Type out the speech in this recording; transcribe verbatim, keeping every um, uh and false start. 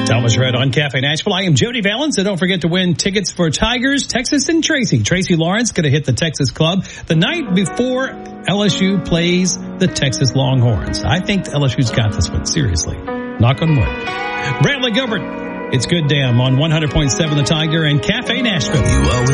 Thomas Red on Cafe Nashville. I am Jody Valens, so don't forget to win tickets for Tigers, Texas, and Tracy. Tracy Lawrence going to hit the Texas Club the night before L S U plays the Texas Longhorns. I think L S U's got this one, seriously. Knock on wood. Bradley Gilbert, it's Good Damn on one hundred point seven The Tiger and Cafe Nashville.